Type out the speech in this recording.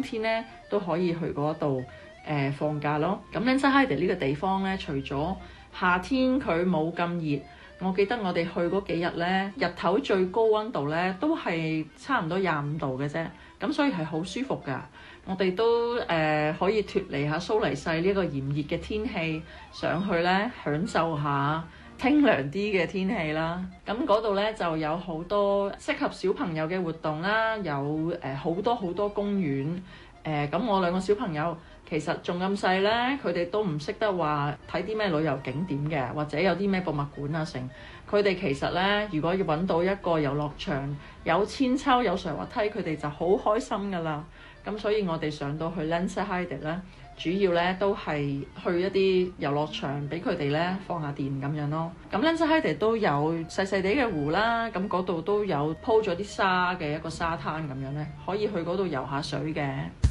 天咧都可以去嗰度放假咯。咁 Lenzerheide 呢個地方咧，除咗夏天佢冇咁熱，我記得我哋去嗰幾日咧，日頭最高溫度咧都係差唔多25度嘅啫，咁所以係好舒服㗎。我哋都可以脫離下蘇黎世呢個炎熱嘅天氣，上去咧享受下清涼啲嘅天氣啦。咁嗰度咧就有好多適合小朋友嘅活動啦，有好多公園。咁我兩個小朋友其實仲咁細咧，佢哋都唔識得話睇啲咩旅遊景點嘅，或者有啲咩博物館啊成。佢哋其實咧，如果要揾到一個遊樂場，有韆鞦有上滑梯，佢哋就好開心㗎啦。咁所以我哋上到去 Lenzerheide 咧，主要咧都係去一啲遊樂場俾佢哋咧放下電咁樣咯。咁 Lenzerheide 都有細細地嘅湖啦，咁嗰度都有鋪咗啲沙嘅一個沙灘咁樣咧，可以去嗰度游下水嘅。